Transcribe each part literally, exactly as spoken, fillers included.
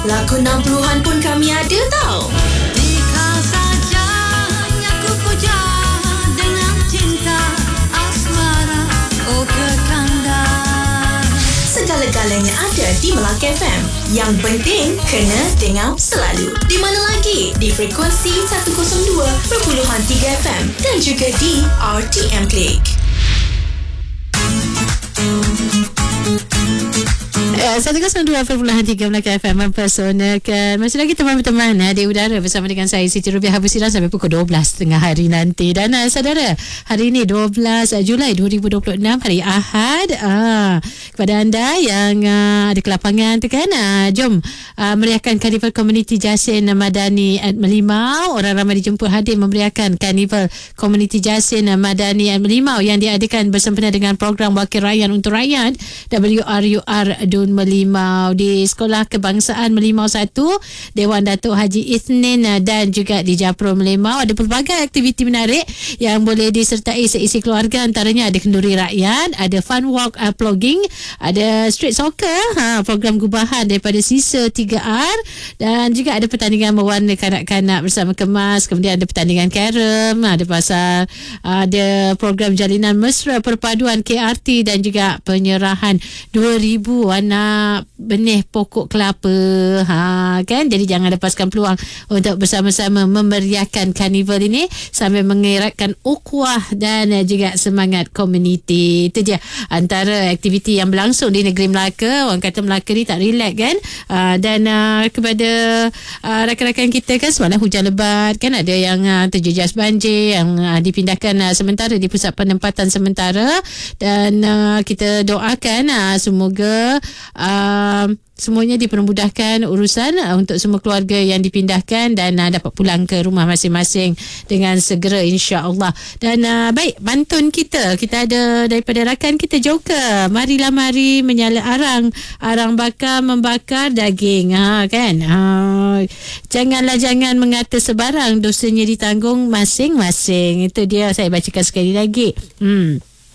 Lagu enam puluhan pun kami ada tau. Jika saja aku puja dengan cinta asmara, oh kekanda. Segala-galanya ada di Melaka F M. Yang penting kena dengar selalu. Di mana lagi? Di frekuensi seratus dua perpuluhan tiga F M dan juga di R T M Click. seratus dua perpuluhan tiga Melaka F M mempersonakan. Masih lagi teman-teman di udara bersama dengan saya Siti Rubiah Habusirah sampai pukul dua belas tengah hari nanti. Dan uh, saudara, hari ini dua belas Julai dua ribu dua puluh enam, hari Ahad. Ah, kepada anda yang uh, ada ke lapangan tu kan, uh, jom uh, meriahkan Karnival Komuniti Jasin Madani at Melimau. Orang ramai dijemput hadir memeriahkan Karnival Komuniti Jasin Madani at Melimau yang diadakan bersempena dengan program Wakil Rakyat untuk Rakyat W R U R Dun Melimau di Sekolah Kebangsaan Melimau satu, Dewan Datuk Haji Isnin dan juga di Japro Melimau. Ada pelbagai aktiviti menarik yang boleh disertai seisi keluarga, antaranya ada kenduri rakyat, ada fun walk uh, plogging, ada street soccer, ha, program gubahan daripada sisa tiga R, dan juga ada pertandingan mewarna kanak-kanak bersama kemas, kemudian ada pertandingan carom, ada pasal ada program jalinan mesra perpaduan K R T dan juga penyerahan dua ribu anak benih pokok kelapa, ha, kan? Jadi jangan lepaskan peluang untuk bersama-sama memeriahkan karnival ini sambil mengeratkan ukhuwah dan juga semangat komuniti. Itu dia antara aktiviti yang berlangsung di negeri Melaka. Orang kata Melaka ni tak relax kan, uh, dan uh, kepada uh, rakan-rakan kita kan, semalam hujan lebat kan, ada yang uh, terjejas banjir yang uh, dipindahkan uh, sementara di pusat penempatan sementara, dan uh, kita doakan uh, semoga Uh, semuanya dipermudahkan urusan uh, untuk semua keluarga yang dipindahkan dan uh, dapat pulang ke rumah masing-masing dengan segera, insya-Allah. Dan uh, baik, pantun kita kita ada daripada rakan kita Joker. Marilah mari menyala arang, arang bakar membakar daging, ha, kan? Uh, janganlah jangan mengata sebarang, dosanya ditanggung masing-masing. Itu dia, saya bacakan sekali lagi. Hmm.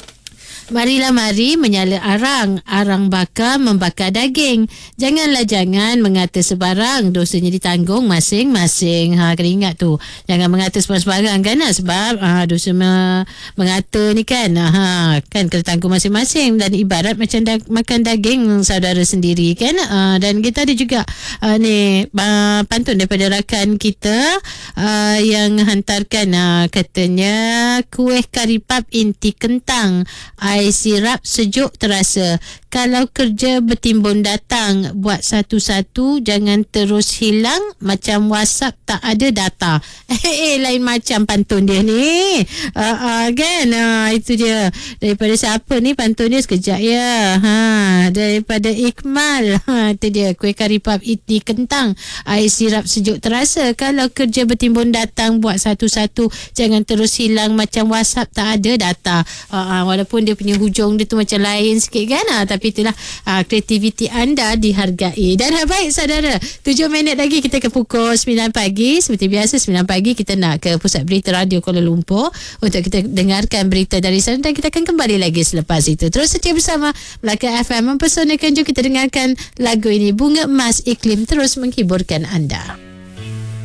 Marilah mari menyala arang, arang bakar membakar daging. Janganlah jangan mengata sebarang, dosanya ditanggung masing-masing. Ha, kena ingat tu. Jangan mengata sebarang kan, ha, sebab ha, dosa me, mengata ni kan, ha, kan kena tanggung masing-masing, dan ibarat macam da, makan daging saudara sendiri kan. Ha, dan kita ada juga ha, ni ha, pantun daripada rakan kita ha, yang hantarkan, ha, katanya kuih karipap inti kentang, air sirap sejuk terasa. Kalau kerja bertimbun datang, buat satu-satu, jangan terus hilang macam WhatsApp tak ada data. Eh, lain macam pantun dia ni. Uh, uh, kan? Uh, itu dia. Daripada siapa ni pantun dia? Sekejap ya. Ha, daripada Ikmal. Ha, itu dia. Kuih karipap iti kentang, air sirap sejuk terasa. Kalau kerja bertimbun datang, buat satu-satu, jangan terus hilang macam WhatsApp tak ada data. Uh, uh, walaupun dia punya hujung dia tu macam lain sikit kan, uh, tapi itulah uh, kreativiti anda dihargai. Dan uh, baik saudara, tujuh minit lagi kita ke pukul sembilan pagi. Seperti biasa sembilan pagi kita nak ke Pusat Berita Radio Kuala Lumpur untuk kita dengarkan berita dari sana, dan kita akan kembali lagi selepas itu. Terus setia bersama Melaka F M mempersonakan. Jom kita dengarkan lagu ini, Bunga Emas Iklim, terus menghiburkan anda.